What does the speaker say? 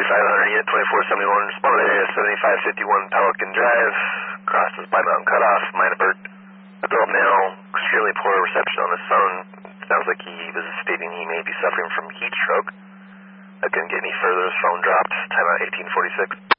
500 unit 2471, responded area 7551 Pelican Drive, crosses by Mountain Cutoff, Minabert. Look up now, extremely poor reception on his phone. Sounds like he was stating he may be suffering from heat stroke. I couldn't get any further, his phone dropped, timeout 1846.